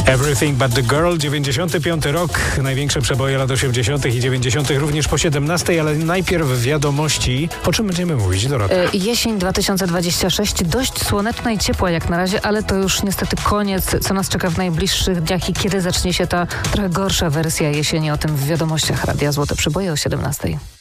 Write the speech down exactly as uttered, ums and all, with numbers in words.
Everything But The Girl, dziewięćdziesiąty piąty rok, największe przeboje lat osiemdziesiątych i dziewięćdziesiątych również po siedemnastej, ale najpierw wiadomości. O czym będziemy mówić, Dorota? E, jesień dwa tysiące dwudziesty szósty, dość słoneczna i ciepła jak na razie, ale to już niestety koniec, co nas czeka w najbliższych dniach i kiedy zacznie się ta trochę gorsza wersja jesieni. O tym w wiadomościach Radia Złote Przeboje o siedemnastej.